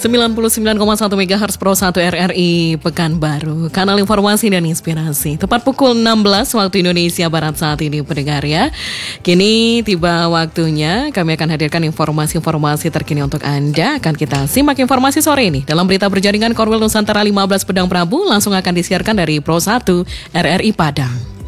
99,1 MHz Pro 1 RRI Pekanbaru, kanal informasi dan inspirasi. Tepat pukul 16 waktu Indonesia Barat saat ini, pendengar ya. Kini tiba waktunya kami akan hadirkan informasi-informasi terkini untuk Anda. Akan kita simak informasi sore ini dalam berita berjaringan Korwil Nusantara 15 Pedang Prabu langsung akan disiarkan dari Pro 1 RRI Padang.